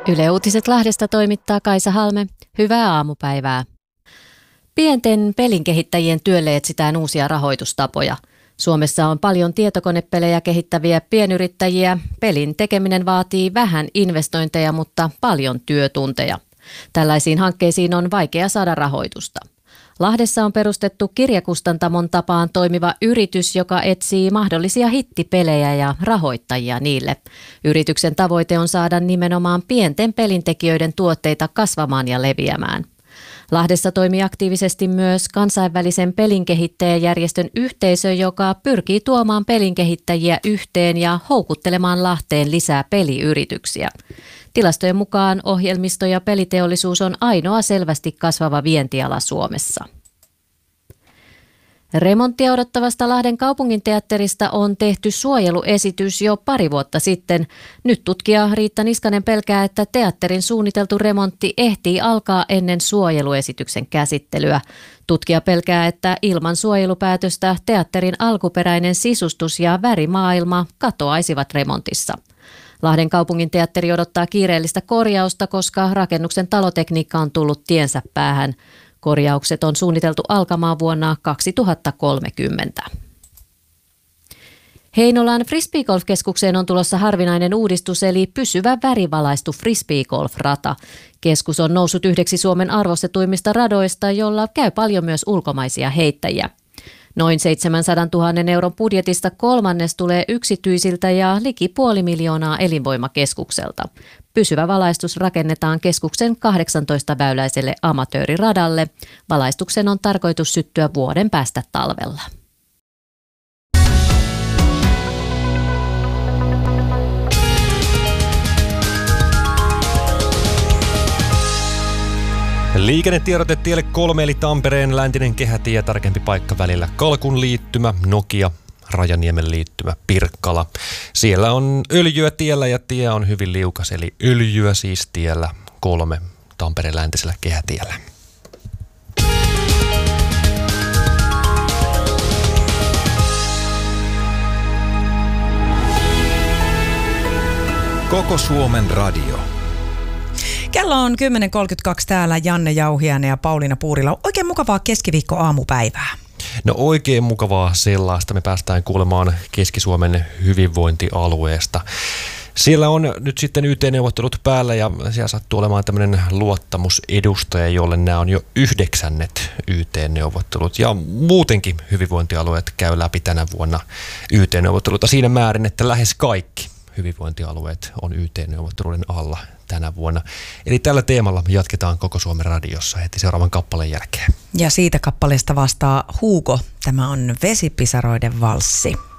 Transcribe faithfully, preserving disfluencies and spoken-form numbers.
Yle Uutiset Lahdesta toimittaa Kaisa Halme. Hyvää aamupäivää. Pienten pelinkehittäjien työlle etsitään uusia rahoitustapoja. Suomessa on paljon tietokonepelejä kehittäviä pienyrittäjiä. Pelin tekeminen vaatii vähän investointeja, mutta paljon työtunteja. Tällaisiin hankkeisiin on vaikea saada rahoitusta. Lahdessa on perustettu kirjakustantamon tapaan toimiva yritys, joka etsii mahdollisia hittipelejä ja rahoittajia niille. Yrityksen tavoite on saada nimenomaan pienten pelintekijöiden tuotteita kasvamaan ja leviämään. Lahdessa toimii aktiivisesti myös kansainvälisen pelinkehittäjäjärjestön yhteisö, joka pyrkii tuomaan pelinkehittäjiä yhteen ja houkuttelemaan Lahteen lisää peliyrityksiä. Tilastojen mukaan ohjelmisto- ja peliteollisuus on ainoa selvästi kasvava vientiala Suomessa. Remonttia odottavasta Lahden kaupunginteatterista on tehty suojeluesitys jo pari vuotta sitten. Nyt tutkija Riitta Niskanen pelkää, että teatterin suunniteltu remontti ehtii alkaa ennen suojeluesityksen käsittelyä. Tutkija pelkää, että ilman suojelupäätöstä teatterin alkuperäinen sisustus ja värimaailma katoaisivat remontissa. Lahden kaupunginteatteri odottaa kiireellistä korjausta, koska rakennuksen talotekniikka on tullut tiensä päähän. Korjaukset on suunniteltu alkamaan vuonna kaksituhattakolmekymmentä. Heinolan frisbeegolf-keskukseen on tulossa harvinainen uudistus eli pysyvä värivalaistu frisbeegolf-rata. Keskus on noussut yhdeksi Suomen arvostetuimmista radoista, jolla käy paljon myös ulkomaisia heittäjiä. Noin seitsemänsadantuhannen euron budjetista kolmannes tulee yksityisiltä ja liki puoli miljoonaa elinvoimakeskukselta. Pysyvä valaistus rakennetaan keskuksen kahdeksantoista väyläiselle amatööriradalle. Valaistuksen on tarkoitus syttyä vuoden päästä talvella. Liikennetiedote tielle kolme eli Tampereen läntinen kehätie, tarkempi paikka välillä Kalkun liittymä, Nokia, Rajaniemen liittymä, Pirkkala. Siellä on öljyä tiellä ja tie on hyvin liukas, eli öljyä siis tiellä kolme Tampereen läntisellä kehätiellä. Koko Suomen radio. Kello on kymmenen kolmekymmentäkaksi täällä Janne Jauhiainen ja Pauliina Puurila. Oikein mukavaa keskiviikko-aamupäivää. No oikein mukavaa sellaista. Me päästään kuulemaan Keski-Suomen hyvinvointialueesta. Siellä on nyt sitten Y T-neuvottelut päällä ja siellä sattuu olemaan tämmöinen luottamusedustaja, jolle nämä on jo yhdeksännet Y T-neuvottelut. Ja muutenkin hyvinvointialueet käy läpi tänä vuonna Y T-neuvotteluita siinä määrin, että lähes kaikki hyvinvointialueet on Y T-neuvotteluiden alla tänä vuonna. Eli tällä teemalla jatketaan Koko Suomen radiossa heti seuraavan kappaleen jälkeen. Ja siitä kappaleesta vastaa Hugo. Tämä on Vesipisaroiden valssi.